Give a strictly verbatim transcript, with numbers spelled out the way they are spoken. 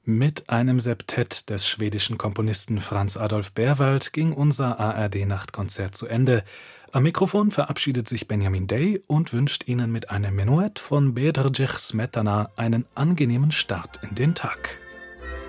Mit einem Septett des schwedischen Komponisten Franz Adolf Berwald ging unser A R D-Nachtkonzert zu Ende. Am Mikrofon verabschiedet sich Benjamin Day und wünscht Ihnen mit einem Menuett von Bedřich Smetana einen angenehmen Start in den Tag.